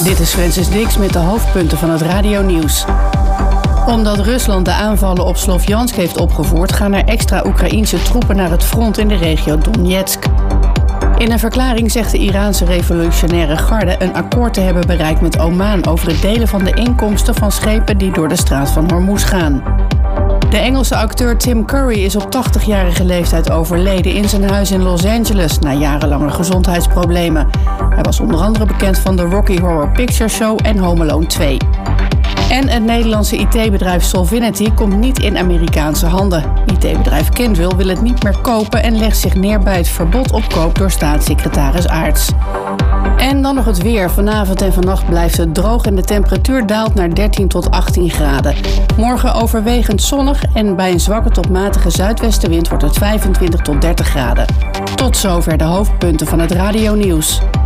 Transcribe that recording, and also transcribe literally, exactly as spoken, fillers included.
Dit is Francis Dix met de hoofdpunten van het radionieuws. Omdat Rusland de aanvallen op Slovjansk heeft opgevoerd, gaan er extra Oekraïense troepen naar het front in de regio Donetsk. In een verklaring zegt de Iraanse revolutionaire garde een akkoord te hebben bereikt met Oman over het delen van de inkomsten van schepen die door de straat van Hormuz gaan. De Engelse acteur Tim Curry is op tachtigjarige leeftijd overleden in zijn huis in Los Angeles na jarenlange gezondheidsproblemen. Hij was onder andere bekend van de Rocky Horror Picture Show en Home Alone twee. En het Nederlandse I T-bedrijf Solvinity komt niet in Amerikaanse handen. I T-bedrijf Kindwil wil het niet meer kopen en legt zich neer bij het verbod op koop door staatssecretaris Aarts. En dan nog het weer. Vanavond en vannacht blijft het droog en de temperatuur daalt naar dertien tot achttien graden. Morgen overwegend zonnig en bij een zwakke tot matige zuidwestenwind wordt het vijfentwintig tot dertig graden. Tot zover de hoofdpunten van het radionieuws.